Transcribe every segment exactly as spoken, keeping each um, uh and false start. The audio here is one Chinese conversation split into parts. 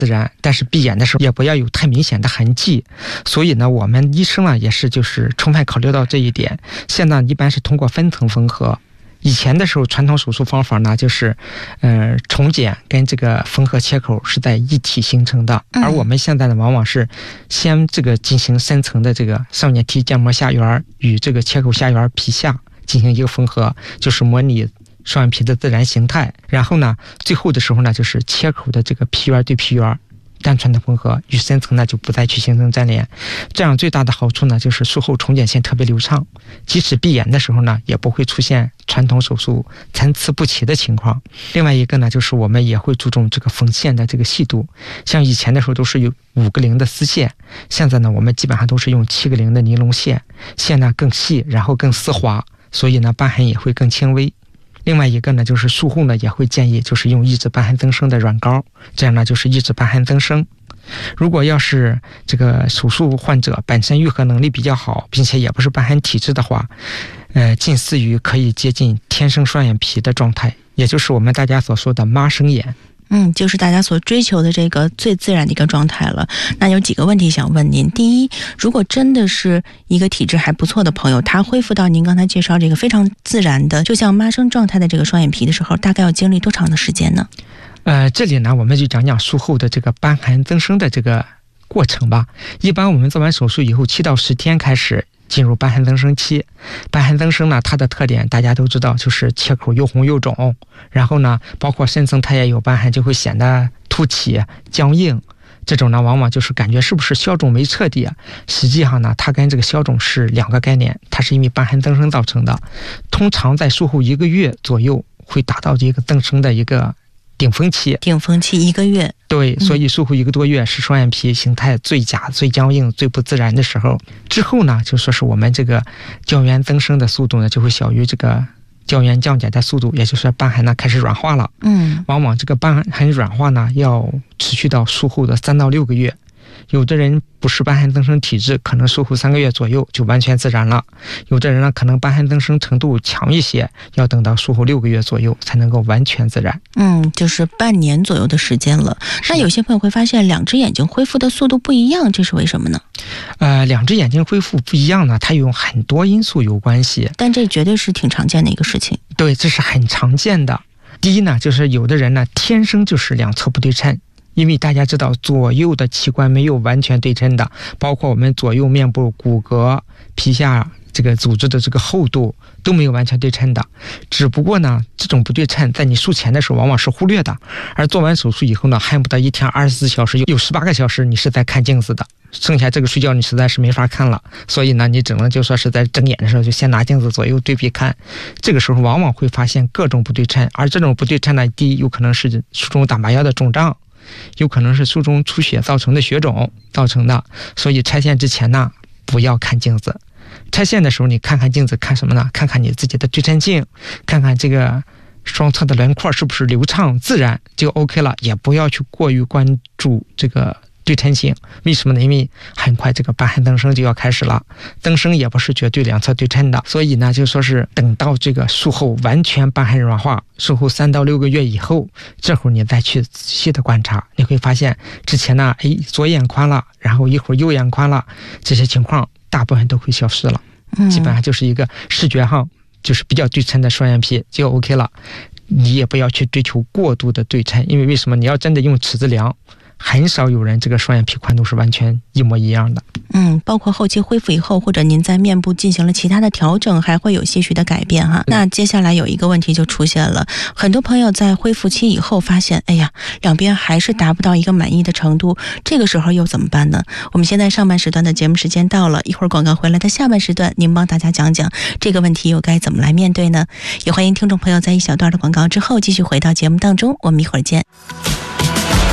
自然，但是闭眼的时候也不要有太明显的痕迹。所以呢，我们医生呢也是就是充分考虑到这一点。现在一般是通过分层缝合。以前的时候，传统手术方法呢，就是，呃，重睑跟这个缝合切口是在一体形成的，而我们现在呢，往往是先这个进行深层的这个上睑体腱膜下缘与这个切口下缘皮下进行一个缝合，就是模拟双眼皮的自然形态。然后呢，最后的时候呢，就是切口的这个皮缘对皮缘单纯的缝合，与深层呢就不再去形成粘连。这样最大的好处呢，就是术后重睑线特别流畅，即使闭眼的时候呢，也不会出现传统手术参差不齐的情况。另外一个呢，就是我们也会注重这个缝线的这个细度，像以前的时候都是有五个零的丝线，现在呢我们基本上都是用七个零的尼龙线，线呢更细，然后更丝滑，所以呢瘢痕也会更轻微。另外一个呢，就是术后呢也会建议就是用抑制瘢痕增生的软膏，这样呢就是抑制瘢痕增生。如果要是这个手术患者本身愈合能力比较好，并且也不是瘢痕体质的话，呃，近似于可以接近天生双眼皮的状态，也就是我们大家所说的妈生眼。 嗯，就是大家所追求的这个最自然的一个状态了。那有几个问题想问您。第一，如果真的是一个体质还不错的朋友，他恢复到您刚才介绍这个非常自然的就像妈生状态的这个双眼皮的时候，大概要经历多长的时间呢？ 呃，这里呢我们就讲讲术后的这个瘢痕增生的这个过程吧。一般我们做完手术以后七到十天开始进入瘢痕增生期。瘢痕增生呢，它的特点大家都知道，就是切口又红又肿，然后呢包括深层它也有瘢痕，就会显得凸起僵硬。这种呢往往就是感觉是不是消肿没彻底啊？实际上呢它跟这个消肿是两个概念，它是因为瘢痕增生造成的。通常在术后一个月左右会达到这个增生的一个顶峰期， 顶峰期一个月。 对，所以术后一个多月是双眼皮形态最假、最僵硬、最不自然的时候。之后呢，就说是我们这个胶原增生的速度呢，就会小于这个胶原降解的速度，也就是瘢痕呢开始软化了。 嗯， 往往这个瘢痕软化呢，要持续到术后的三到六个月。有的人不是瘢痕增生体质，可能术后三个月左右就完全自然了。有的人呢，可能瘢痕增生程度强一些，要等到术后六个月左右才能够完全自然。 嗯，就是半年左右的时间了。那有些朋友会发现两只眼睛恢复的速度不一样，这是为什么呢？ 呃，两只眼睛恢复不一样呢，它有很多因素有关系。 但这绝对是挺常见的一个事情。 对，这是很常见的。第一呢，就是有的人呢天生就是两侧不对称。因为大家知道左右的器官没有完全对称的，包括我们左右面部骨骼、皮下这个组织的这个厚度都没有完全对称的。只不过呢，这种不对称在你术前的时候往往是忽略的，而做完手术以后呢，恨不得一天二十四小时有十八个小时你是在看镜子的，剩下这个睡觉你实在是没法看了，所以呢你只能就说是在睁眼的时候就先拿镜子左右对比看。这个时候往往会发现各种不对称，而这种不对称呢，第一有可能是术中打麻药的肿胀，有可能是术中出血造成的血肿造成的。所以拆线之前呢不要看镜子，拆线的时候你看看镜子，看什么呢？看看你自己的对称镜，看看这个双侧的轮廓是不是流畅自然就 OK 了，也不要去过于关注这个对称性。为什么呢？因为很快这个瘢痕增生就要开始了，增生也不是绝对两侧对称的，所以呢就说是等到这个术后完全瘢痕软化，术后三到六个月以后，这会儿你再去仔细的观察，你会发现之前呢哎左眼宽了，然后一会儿右眼宽了，这些情况大部分都会消失了。基本上就是一个视觉上就是比较对称的双眼皮就 OK 了。你也不要去追求过度的对称，因为为什么？你要真的用尺子量，很少有人这个双眼皮宽度是完全一模一样的。 嗯，包括后期恢复以后，或者您在面部进行了其他的调整，还会有些许的改变哈。那接下来有一个问题就出现了，很多朋友在恢复期以后发现，哎呀，两边还是达不到一个满意的程度，这个时候又怎么办呢？我们现在上半时段的节目时间到了，一会儿广告回来的下半时段，您帮大家讲讲这个问题又该怎么来面对呢？也欢迎听众朋友在一小段的广告之后继续回到节目当中，我们一会儿见。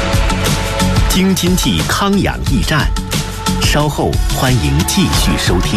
京津冀康养驿站，稍后欢迎继续收听。